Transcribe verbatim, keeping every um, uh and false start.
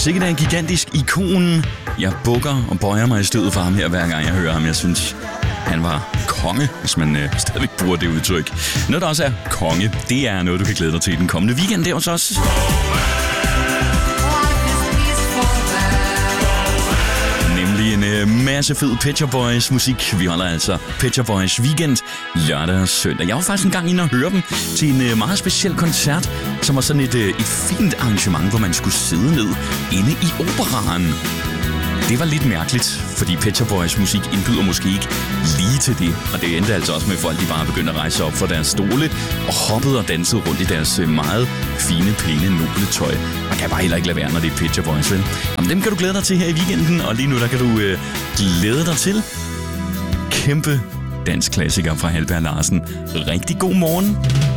Sikkert er en gigantisk ikon. Jeg bukker og bøjer mig i stødet for ham her, hver gang jeg hører ham. Jeg synes, han var konge, hvis man øh, stadigvæk bruger det udtryk. Noget, der også er konge, det er noget, du kan glæde dig til den kommende weekend. Det er hos os. Nemlig en øh, masse fed Pet Shop Boys musik. Vi holder altså Pet Shop Boys weekend lørdag og søndag. Jeg var faktisk en gang inde og høre dem til en øh, meget speciel koncert, som var sådan et, øh, et fint arrangement, hvor man skulle sidde ned inde i operaen. Det var lidt mærkeligt, fordi Pet Shop Boys musik indbyder måske ikke lige til det. Og det endte altså også med, at folk de bare begyndte at rejse op fra deres stole og hoppede og dansede rundt i deres meget fine, pæne, noble tøj. Man kan bare heller ikke lade være, når det er Pet Shop Boys, vel? Jamen, dem kan du glæde dig til her i weekenden, og lige nu der kan du øh, glæde dig til kæmpe dansk klassiker fra Halberg Larsen. Rigtig god morgen.